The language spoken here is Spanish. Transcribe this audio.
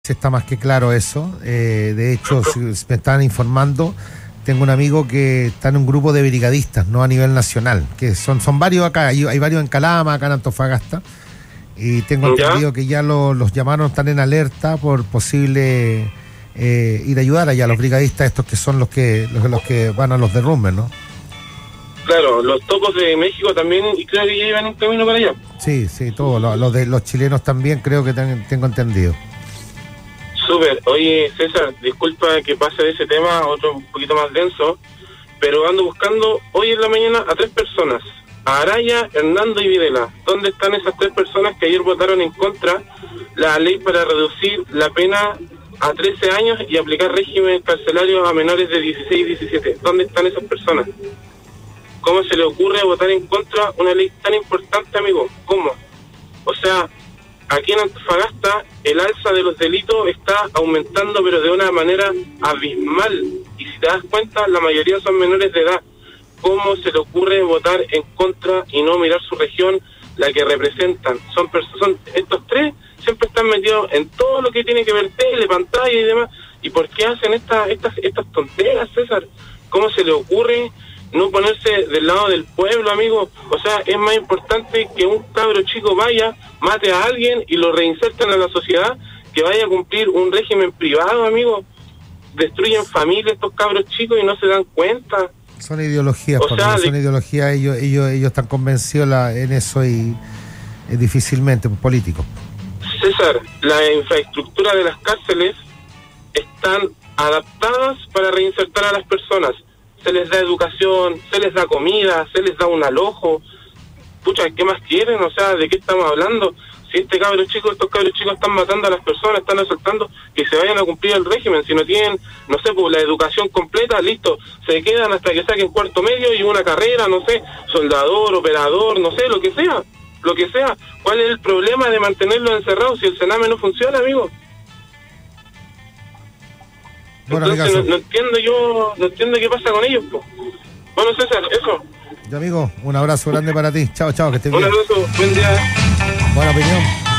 Está más que claro eso. De hecho, si me están informando, tengo un amigo que está en un grupo de brigadistas, no a nivel nacional, que son varios acá, hay varios en Calama, acá en Antofagasta, y tengo entendido que ya los llamaron, están en alerta por posible ir a ayudar allá a los brigadistas estos que son los que van a los derrumbes, ¿no? Claro, los topos de México también, y creo que ya iban un camino para allá. Sí, todos, los de los chilenos también creo que tengo entendido. Súper. Oye, César, disculpa que pase de ese tema, otro un poquito más denso, pero ando buscando hoy en la mañana a 3 personas, a Araya, Hernando y Videla. ¿Dónde están esas 3 personas que ayer votaron en contra la ley para reducir la pena a 13 años y aplicar régimen carcelario a menores de 16 y 17? ¿Dónde están esas personas? ¿Cómo se le ocurre votar en contra una ley tan importante, amigo? ¿Cómo? O sea, aquí en Antofagasta el alza de los delitos está aumentando, pero de una manera abismal. Y si te das cuenta, la mayoría son menores de edad. ¿Cómo se le ocurre votar en contra y no mirar su región, la que representan? Son estos 3 siempre están metidos en todo lo que tiene que ver tele, pantalla y demás. ¿Y por qué hacen estas tonteras, César? ¿Cómo se le ocurre no ponerse del lado del pueblo, amigo? O sea, es más importante que un cabro chico vaya, mate a alguien y lo reinserten a la sociedad, que vaya a cumplir un régimen privado, amigo. Destruyen familias estos cabros chicos y no se dan cuenta. Son ideologías, son ideologías, ellos están convencidos en eso y difícilmente políticos. César, la infraestructura de las cárceles están adaptadas para reinsertar a las personas. Se les da educación, se les da comida, se les da un alojo. Pucha, ¿qué más quieren? O sea, ¿de qué estamos hablando? Si estos cabros chicos están matando a las personas, están asaltando, que se vayan a cumplir el régimen. Si no tienen, no sé, pues la educación completa, listo, se quedan hasta que saquen cuarto medio y una carrera, no sé, soldador, operador, no sé, lo que sea. ¿Cuál es el problema de mantenerlos encerrados si el Sename no funciona, amigo? Bueno, entonces no entiendo qué pasa con ellos, po. Bueno, César, eso. Yo, amigo, un abrazo grande para ti. Chao, que estés bien. Un abrazo, buen día. Buena opinión.